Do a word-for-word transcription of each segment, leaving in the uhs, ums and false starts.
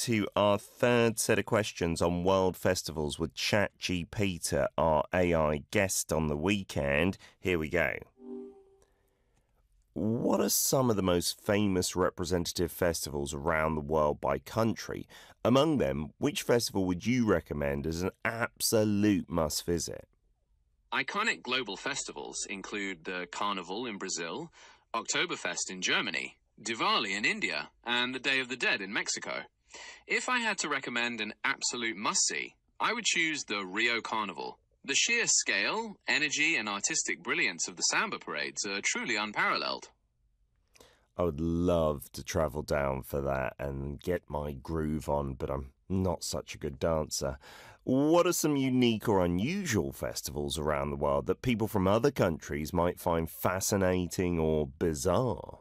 to our third set of questions on world festivals with ChatGPeter, our A I guest on the weekend. Here we go. What are some of the most famous representative festivals around the world by country? Among them, which festival would you recommend as an absolute must-visit? Iconic global festivals include the Carnival in Brazil, Oktoberfest in Germany, Diwali in India, and the Day of the Dead in Mexico. If I had to recommend an absolute must-see, I would choose the Rio Carnival. The sheer scale, energy, and artistic brilliance of the samba parades are truly unparalleled. I would love to travel down for that and get my groove on, but I'm not such a good dancer. What are some unique or unusual festivals around the world that people from other countries might find fascinating or bizarre?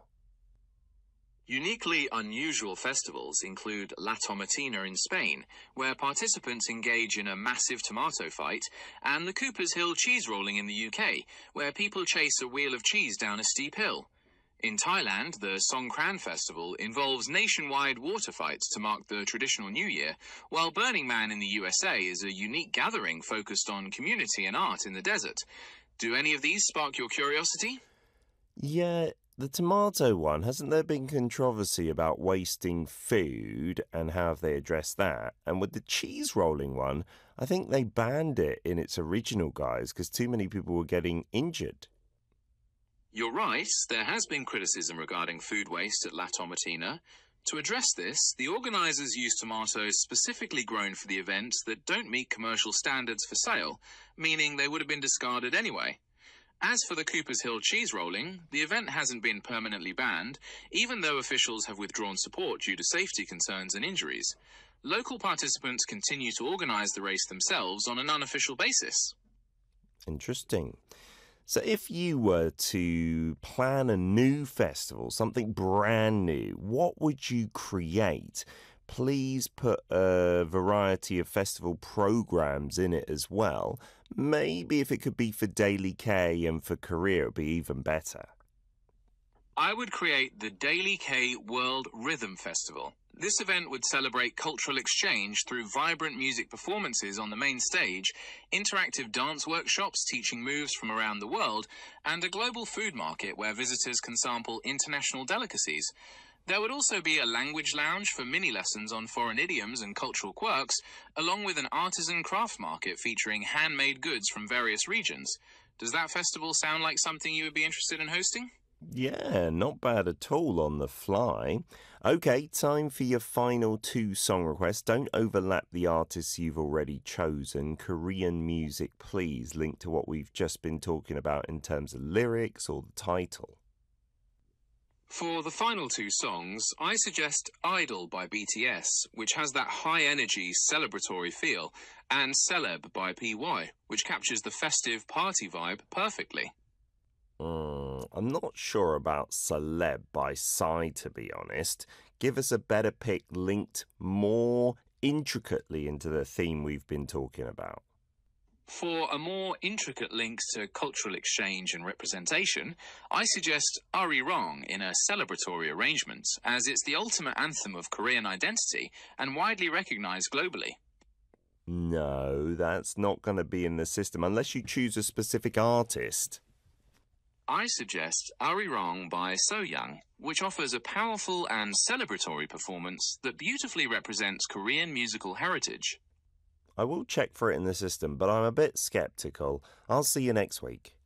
Uniquely unusual festivals include La Tomatina in Spain, where participants engage in a massive tomato fight, and the Cooper's Hill cheese rolling in the U K, where people chase a wheel of cheese down a steep hill. In Thailand, the Songkran Festival involves nationwide water fights to mark the traditional New Year, while Burning Man in the U S A is a unique gathering focused on community and art in the desert. Do any of these spark your curiosity? Yeah, the tomato one, hasn't there been controversy about wasting food and how have they addressed that? And with the cheese rolling one, I think they banned it in its original guise because too many people were getting injured. You're right, there has been criticism regarding food waste at La Tomatina. To address this, the organisers used tomatoes specifically grown for the event that don't meet commercial standards for sale, meaning they would have been discarded anyway. As for the Cooper's Hill cheese rolling, the event hasn't been permanently banned, even though officials have withdrawn support due to safety concerns and injuries. Local participants continue to organise the race themselves on an unofficial basis. Interesting. So if you were to plan a new festival, something brand new, what would you create? Please put a variety of festival programs in it as well. Maybe if it could be for Daly K and for Korea, it would be even better. I would create the Daly K World Rhythm Festival. This event would celebrate cultural exchange through vibrant music performances on the main stage, interactive dance workshops teaching moves from around the world, and a global food market where visitors can sample international delicacies. There would also be a language lounge for mini lessons on foreign idioms and cultural quirks, along with an artisan craft market featuring handmade goods from various regions. Does that festival sound like something you would be interested in hosting? Yeah, not bad at all on the fly. Okay, time for your final two song requests. Don't overlap the artists you've already chosen. Korean music, please, linked to what we've just been talking about in terms of lyrics or the title. For the final two songs, I suggest Idol by B T S, which has that high-energy, celebratory feel, and Celeb by P Y, which captures the festive party vibe perfectly. Mm, I'm not sure about Celeb by Psy, to be honest. Give us a better pick linked more intricately into the theme we've been talking about. For a more intricate link to cultural exchange and representation, I suggest Arirang in a celebratory arrangement, as it's the ultimate anthem of Korean identity and widely recognized globally. No, that's not going to be in the system unless you choose a specific artist. I suggest Arirang by Soyoung, which offers a powerful and celebratory performance that beautifully represents Korean musical heritage. I will check for it in the system, but I'm a bit skeptical. I'll see you next week.